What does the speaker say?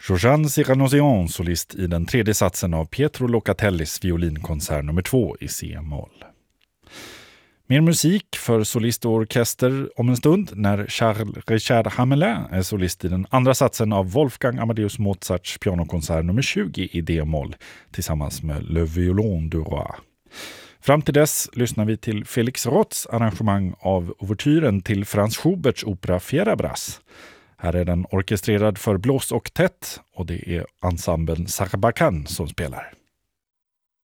Georgian Cyrano, solist i den tredje satsen av Pietro Locatellis violinkonsert nummer 2 i C-moll. Mer musik för solist och orkester om en stund när Charles Richard Hamelin är solist i den andra satsen av Wolfgang Amadeus Mozarts pianokonsert nummer 20 i D-moll tillsammans med Le Violon du Roi. Fram till dess lyssnar vi till Felix Roths arrangemang av ouvertyren till Franz Schuberts opera Fierabras. Här är den orkestrerad för blås och tätt och det är ensemblen Sarbacane som spelar.